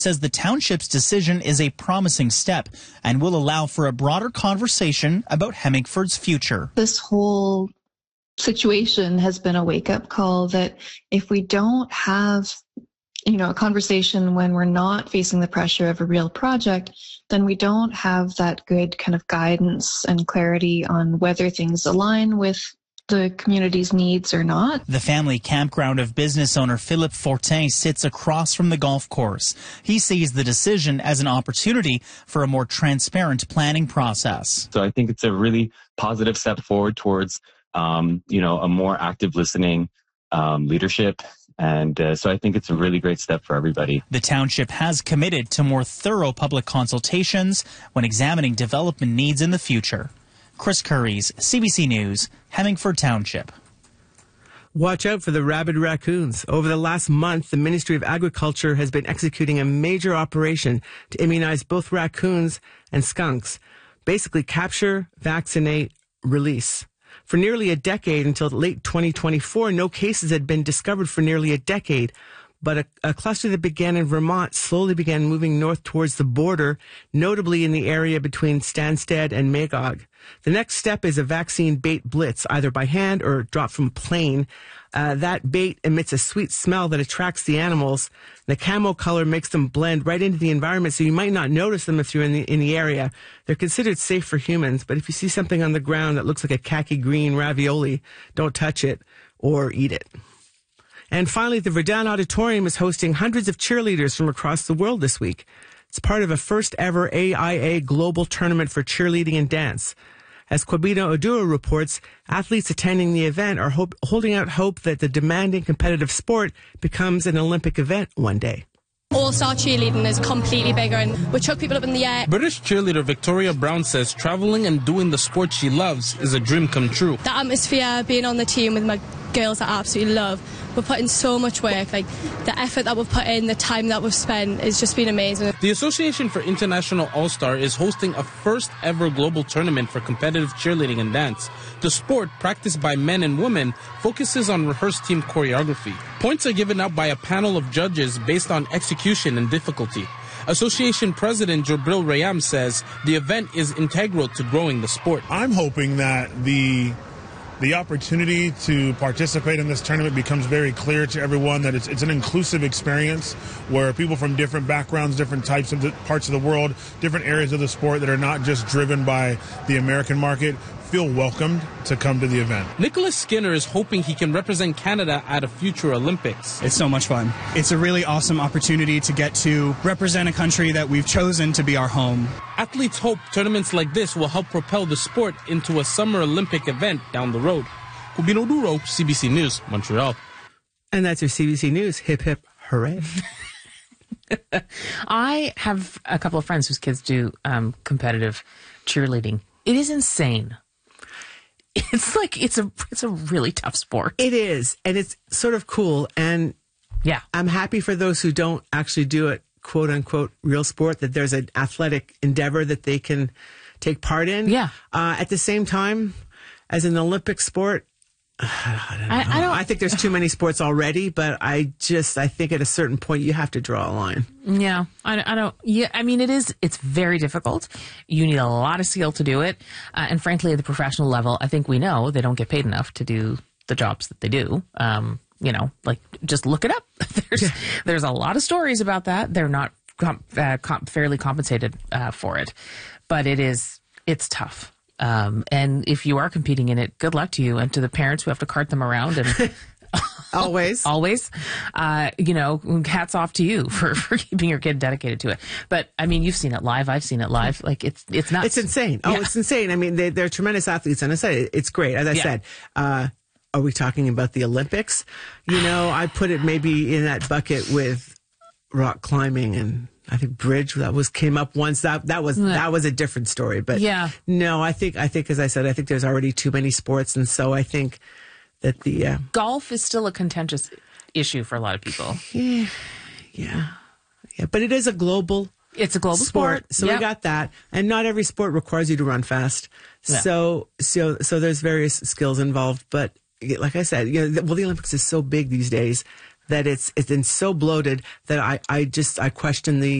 says the township's decision is a promising step and will allow for a broader conversation about Hemmingford's future. This whole situation has been a wake-up call that if we don't have, a conversation when we're not facing the pressure of a real project, then we don't have that good kind of guidance and clarity on whether things align with the community's needs or not. The family campground of business owner Philippe Fortin sits across from the golf course. He sees the decision as an opportunity for a more transparent planning process. So I think it's a really positive step forward towards, a more active listening leadership. And so I think it's a really great step for everybody. The township has committed to more thorough public consultations when examining development needs in the future. Chris Curries, CBC News, Hemmingford Township. Watch out for the rabid raccoons. Over the last month, the Ministry of Agriculture has been executing a major operation to immunize both raccoons and skunks. Basically, capture, vaccinate, release. For nearly a decade, until late 2024, no cases had been discovered for nearly a decade. But a cluster that began in Vermont slowly began moving north towards the border, notably in the area between Stansted and Magog. The next step is a vaccine bait blitz, either by hand or dropped from plane. That bait emits a sweet smell that attracts the animals. The camo color makes them blend right into the environment, so you might not notice them if you're in the area. They're considered safe for humans, but if you see something on the ground that looks like a khaki green ravioli, don't touch it or eat it. And finally, the Verdun Auditorium is hosting hundreds of cheerleaders from across the world this week. It's part of a first ever AIA global tournament for cheerleading and dance. As Kwabena Oduro reports, athletes attending the event are holding out hope that the demanding competitive sport becomes an Olympic event one day. All-star cheerleading is completely bigger and we chuck people up in the air. British cheerleader Victoria Brown says traveling and doing the sport she loves is a dream come true. The atmosphere, being on the team with my girls I absolutely love. We're putting so much work, like the effort that we've put in, the time that we've spent has just been amazing. The Association for International All-Star is hosting a first ever global tournament for competitive cheerleading and dance. The sport, practiced by men and women, focuses on rehearsed team choreography. Points are given out by a panel of judges based on execution and difficulty. Association President Jobril Rayam says the event is integral to growing the sport. I'm hoping that the opportunity to participate in this tournament becomes very clear to everyone, that it's an inclusive experience where people from different backgrounds, different types of parts of the world, different areas of the sport that are not just driven by the American market feel welcomed to come to the event. Nicholas Skinner is hoping he can represent Canada at a future Olympics. It's so much fun. It's a really awesome opportunity to get to represent a country that we've chosen to be our home. Athletes hope tournaments like this will help propel the sport into a Summer Olympic event down the road. Kwabena Oduro, CBC News, Montreal. And that's your CBC News. Hip, hip, hooray. I have a couple of friends whose kids do competitive cheerleading. It is insane. It's like it's a really tough sport. It is, and it's sort of cool. And yeah, I'm happy for those who don't actually do it, quote unquote, real sport. That there's an athletic endeavor that they can take part in. Yeah. At the same time, as an Olympic sport, I don't know. I think there's too many sports already, but I think at a certain point you have to draw a line. Yeah, I don't. Yeah, I mean, it's very difficult. You need a lot of skill to do it, and frankly, at the professional level, I think we know they don't get paid enough to do the jobs that they do. Just look it up. There's a lot of stories about that. They're not fairly compensated for it, but it's tough. And if you are competing in it, good luck to you, and to the parents who have to cart them around and always, hats off to you for keeping your kid dedicated to it. But I mean, you've seen it live. I've seen it live. Like it's nuts. It's insane. Oh, yeah. It's insane. I mean, they're tremendous athletes, and I said it's great. As I said, are we talking about the Olympics? I put it maybe in that bucket with rock climbing and I think bridge came up once. That was a different story. But no, I think as I said, I think there's already too many sports, and so I think that the golf is still a contentious issue for a lot of people. Yeah. But it is a global. It's a global sport. So we got that, and not every sport requires you to run fast. Yeah. So there's various skills involved, but. Like I said, the Olympics is so big these days that it's been so bloated that I question the